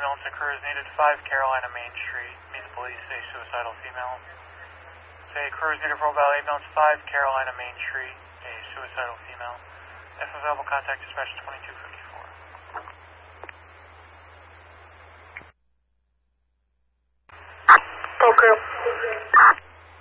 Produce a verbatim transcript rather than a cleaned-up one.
ambulance occurs needed five Carolina Main Street. Meet the police, a suicidal female. Say occurs needed for mobile ambulance five Carolina Main Street, a suicidal female. If available, contact dispatch twenty-two fifty-four. Okay.